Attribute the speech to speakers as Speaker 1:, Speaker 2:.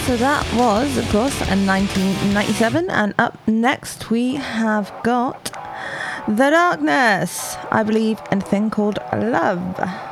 Speaker 1: So that was, of course, in 1997. And up next, we have got The Darkness, I believe, and a thing called Love.